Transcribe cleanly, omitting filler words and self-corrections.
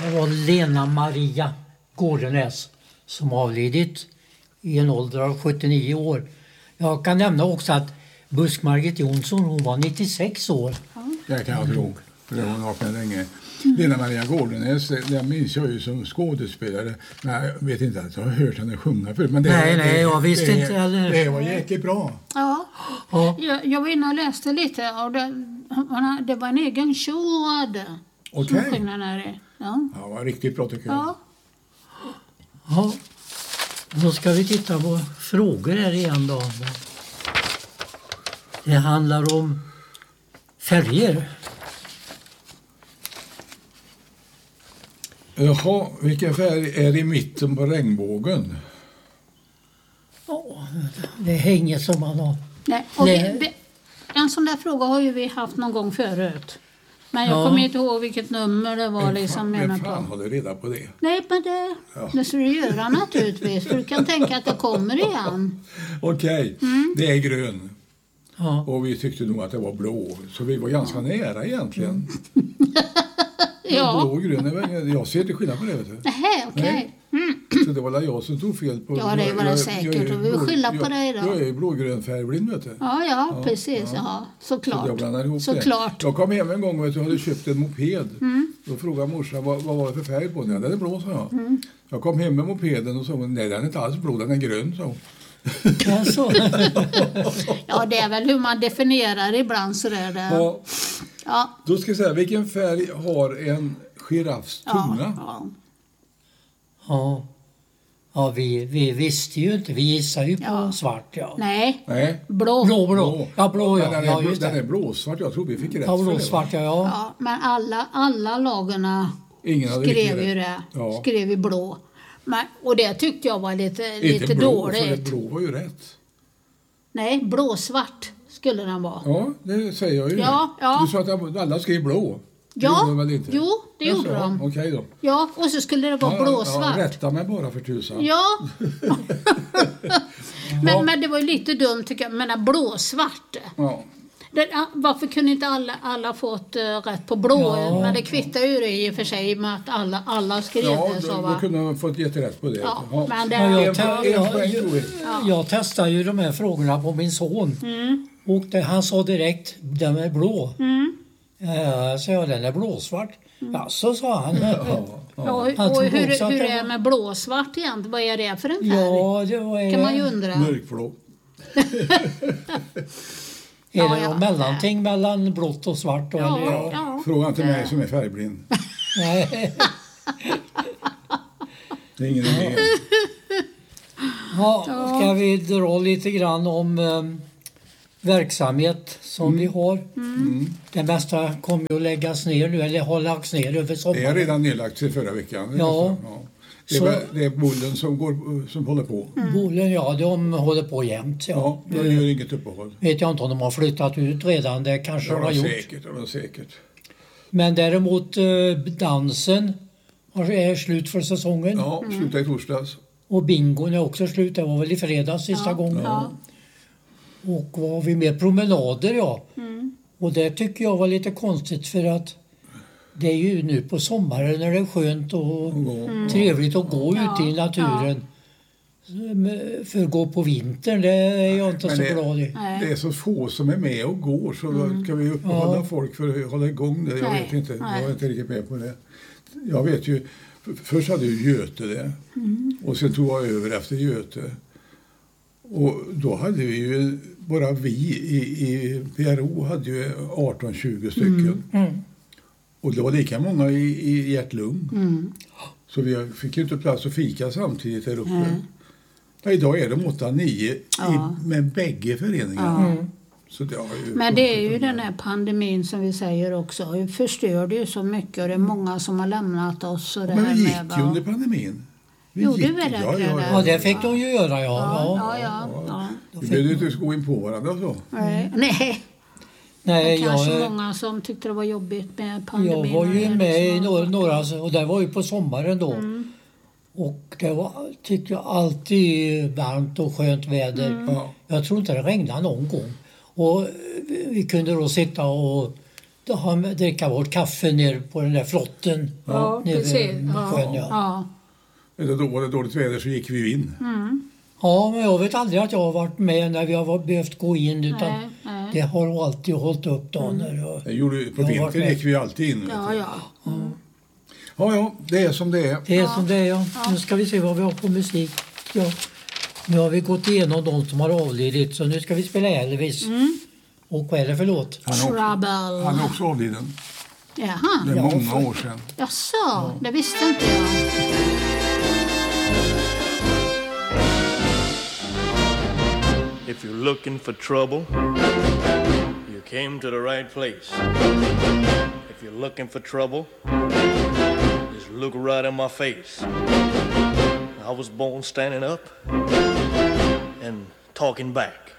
var Lena Maria Gårdenäs som avlidit i en ålder av 79 år. Jag kan nämna också att Busk-Margit Jonsson, hon var 96 år. Det kan jag tro, för det har hon varit med länge. Lena Maria Gårdenäs, den minns jag ju som skådespelare. Men jag vet inte att jag har hört henne sjunga förut. Men nej, jag visste inte heller. Det var jäkligt bra. Ja. Jag var inne och läste lite och det var en egen show hon hade. Okej. Som sjöng den här. Ja. Ja, var riktigt bra tycker jag. Ja. Ja, då ska vi titta på frågor här igen då. Det handlar om färger. Jaha, vilken färg är i mitten på regnbågen? Ja, det hänger som man har. Nej, och en sån där fråga har ju vi haft någon gång förut. Men jag kommer inte ihåg vilket nummer det var. Vem fan håller reda på det? Nej, men det ska du göra naturligtvis. För du kan tänka att det kommer igen. Okej, det är grön. Ja. Och vi tyckte nog att det var blå. Så vi var ganska nära egentligen. Ja. Blå och grön, jag ser inte skillnad på det. Vet du. Nähä, okej. Så det var jag som tog fel på... Ja, det var det säkert. Och vi vill skylla på dig då. Jag är blågrön färgblind, vet du. Ja, precis. Ja. Såklart. Så jag blandar ihop Såklart. det. Jag kom hem en gång och hade köpt en moped. Då frågade morsan vad var det för färg på den. Ja, den är blå, sa jag. Jag kom hem med mopeden och sa nej, den är inte alls blå, den är grön, sa hon. Alltså. Ja, det är väl hur man definierar ibland så är det. Ja. Då ska jag säga, vilken färg har en giraffs tunga? Ja, vi visste ju inte. Vi gissar ju på svart, ja. Nej. Blå. Ja, blå, ja. Den är blåsvart, jag tror vi fick rätt ja, för det. blåsvart, Ja, men alla lagarna skrev ju det. Ja. Skrev ju blå. Men, och det tyckte jag var lite dåligt. För blå var ju rätt. Nej, blåsvart skulle den vara. Ja, det säger jag ju. Ja. Du sa att alla skrev blå. Ja, det väl inte? Jo, det gjorde de. Okej då. Ja, och så skulle det vara blåsvart. Ja, rätta mig bara för tusan. Ja. men det var ju lite dumt tycker jag. Men blåsvart. Ja. Varför kunde inte alla fått rätt på blå? Ja. Men det kvittar ju det i och för sig med att alla skrev det. Så, då kunde man fått jätterätt på det. Ja, men jag testade ju de här frågorna på min son. Och han sa direkt, den är blå. Så jag, den är blåsvart. Ja, så sa han. Och hur är det med blåsvart egentligen? Vad är det för en färg? Ja, det var kan man ju undra. Mörkblå. Är det någon mellanting mellan blått och svart? Då, Ja. Fråga inte mig som är färgblind. Nej. Det är ingen idé. Ja, ska vi dra lite grann om verksamhet som vi har. Det mesta kommer ju att läggas ner nu, eller har lagts ner över sommaren. Det är redan nedlagt till förra veckan. Ja. Det är Bollen som håller på. Bollen, de håller på jämt. Ja, de gör inget uppehåll. Vet jag inte om de har flyttat ut redan, det kanske de har gjort. Säkert. Men däremot dansen är slut för säsongen. Ja, slutar i torsdags. Och bingon är också slut, det var väl i fredags sista gången. Ja. Och vad har vi med? Promenader, Och det tycker jag var lite konstigt för att det är ju nu på sommaren när det är skönt och trevligt att gå ute i naturen. För att gå på vintern, det är jag inte så glad i. Det är så få som är med och går, så då ska vi uppehålla folk för att hålla igång det. Jag vet inte, jag är inte riktigt med på det. Jag vet ju, först hade ju Göte det. Och sen tog jag över efter Göte. Och då hade vi ju, bara vi i PRO hade ju 18-20 stycken. Och det var lika många i hjärt-lung. Så vi fick ju inte plats att fika samtidigt där uppe. Ja, idag är de 8-9 med bägge föreningarna. Så det men det är ju den här pandemin som vi säger också. Det förstörde ju så mycket och det är många som har lämnat oss. Och det men här vi gick ju under pandemin. Ja, det fick de ju göra, ja. Vi behövde inte gå in på varandra så. Nej. Nej, kanske många som tyckte det var jobbigt med pandemin. Jag var ju med i några, och det var ju på sommaren då. Och det var, tyckte jag, alltid varmt och skönt väder. Jag tror inte det regnade någon gång. Och vi kunde då sitta och han dricka vårt kaffe ner på den där flotten. Ja, nere precis. vid sjön, ja. Eller då var det dåligt väder så gick vi in. Ja, men jag vet aldrig att jag har varit med när vi har behövt gå in, utan Nej. det har alltid hållit upp då. På vintern gick vi alltid in. Ja, det är som det är. Det är som det är, ja. Nu ska vi se vad vi har på musik. Ja. Nu har vi gått igenom de som har avlidit, så nu ska vi spela Elvis. Och vad är det för låt? Han är också avliden. Jaha. Det är många år sedan. Jaså, det visste inte jag. If you're looking for trouble, you came to the right place. If you're looking for trouble, just look right in my face. I was born standing up and talking back.